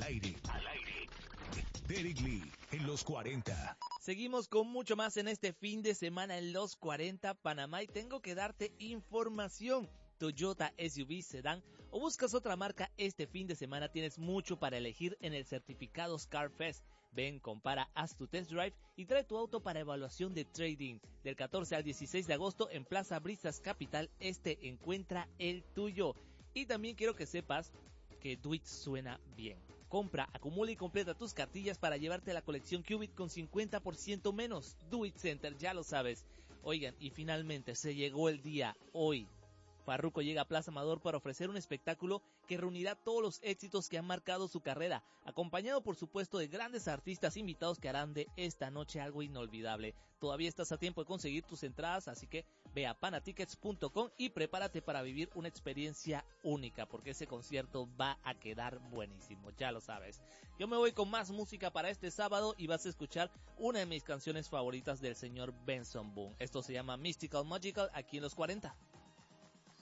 aire. Derek Lee en los 40. Seguimos con mucho más en este fin de semana en los 40 Panamá y tengo que darte información. Toyota SUV Sedán o buscas otra marca este fin de semana, tienes mucho para elegir en el Certificados Car Fest. Ven, compara, haz tu test drive y trae tu auto para evaluación de trading. Del 14 al 16 de agosto en Plaza Brisas Capital Este encuentra el tuyo. Y también quiero que sepas que Duit suena bien. Compra, acumula y completa tus cartillas para llevarte a la colección Qubit con 50% menos. Duit Center, ya lo sabes. Oigan, y finalmente se llegó el día hoy. Farruko llega a Plaza Amador para ofrecer un espectáculo que reunirá todos los éxitos que han marcado su carrera, acompañado por supuesto de grandes artistas invitados que harán de esta noche algo inolvidable. Todavía estás a tiempo de conseguir tus entradas, así que ve a panatickets.com y prepárate para vivir una experiencia única, porque ese concierto va a quedar buenísimo, ya lo sabes. Yo me voy con más música para este sábado y vas a escuchar una de mis canciones favoritas del señor Benson Boone. Esto se llama Mystical Magical aquí en los 40.